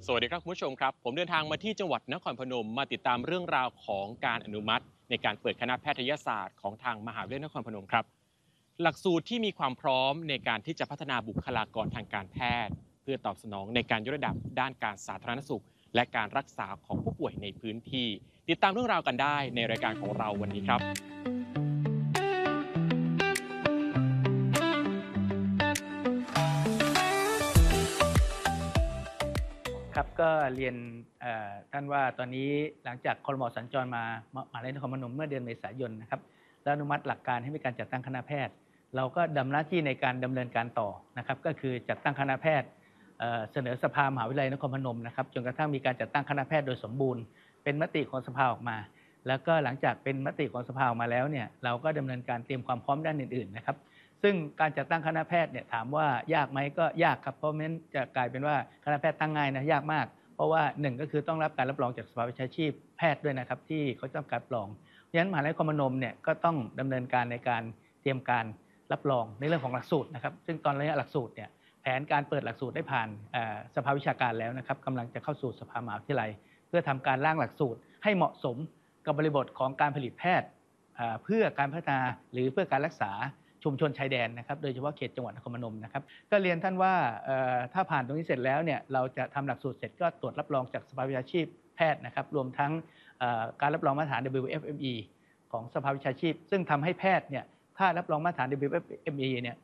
วัสดีครับคุณผู้ชมครับผมเดินทางมาที่จังหวัดนครพนมมาติดตามเรื่องราวของการอนุมัติในการเปิดคณะแพทยศาสตร์ของทางมหาวิทยาลัยนครพนมครับหลักสูตรที่มีความพร้อมในการที่จะพัฒนาบุคลากรทางการแพทย์เพื่อตอบสนองในการยกระดับด้านการสาธารณสุขและการรักษาของผู้ป่วยในพื้นที่ติดตามเรื่องราวกันได้ในรายการของเราวันนี้ครับครับก็เรียนท่านว่าตอนนี้หลังจากครม.สัญจรมหาวิทยาลัยนครพนมเมื่อเดือนเมษายนนะครับและอนุมัติหลักการให้มีการจัดตั้งคณะแพทย์เราก็ดำหน้าที่ในการดำเนินการต่อนะครับก็คือจัดตั้งคณะแพทย์เสนอสภามหาวิทยาลัยนครพนมนะครับจนกระทั่งมีการจัดตั้งคณะแพทย์โดยสมบูรณ์เป็นมติของสภาออกมาแล้วก็หลังจากเป็นมติของสภาออกมาแล้วเนี่ยเราก็ดำเนินการเตรียมความพร้อมด้านอื่นๆนะครับซึ่งการจัดตั้งคณะแพทย์เนี่ยถามว่ายากไหมก็ยากครับเพราะงั้นจะกลายเป็นว่าคณะแพทย์ตั้งง่ายนะยากมากเพราะว่า1ก็คือต้องรับการรับรองจากสภาวิชาชีพแพทย์ด้วยนะครับที่เขาต้องการรับรองเพราะฉะนั้นมหาวิทยาลัยนครพนมเนี่ยก็ต้องดำเนินการในการเตรียมการรับรองในเรื่องของหลักสูตรนะครับซึ่งตอนระยะหลักสูตรเนี่ยแผนการเปิดหลักสูตรได้ผ่านสภาวิชาการแล้วนะครับกำลังจะเข้าสู่สภามหาวิทยาลัยเพื่อทำการร่างหลักสูตรให้เหมาะสมกับบริบทของการผลิตแพทย์เพื่อการพัฒนาหรือเพื่อการรักษาชุมชนชายแดนนะครับโดยเฉพาะเขตจังหวัดนครพนมนะครับก็เรียนท่านว่าถ้าผ่านตรงนี้เสร็จแล้วเนี่ยเราจะทำหลักสูตรเสร็จก็ตรวจรับรองจากสภาวิชาชีพแพทย์นะครับรวมทั้งการรับรองมาตรฐาน WFME ของสภาวิชาชีพซึ่งทำให้แพทย์เนี่ยถ้ารับรองมาตรฐาน WFME เนี่ย